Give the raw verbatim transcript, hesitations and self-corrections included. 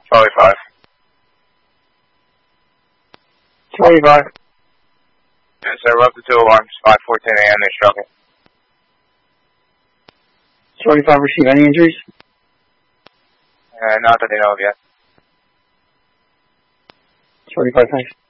Charlie five. Charlie five. Yes, sir. We're up to two alarms. five fourteen a m They struck it. Charlie five receive any injuries? Uh, not that they know of yet. Charlie five, thanks.